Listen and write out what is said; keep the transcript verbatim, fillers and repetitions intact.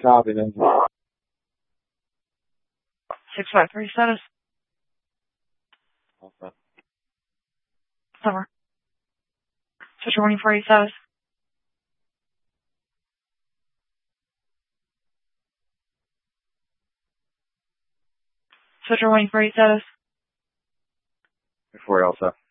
copy then. six five three status. Okay. Over. Switcher one four eight status. Switcher one four eight status. Before also.